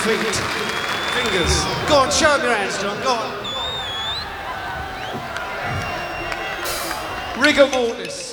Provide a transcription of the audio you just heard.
feet, fingers. Go on, show them your hands, John. Go on. Rigor mortis.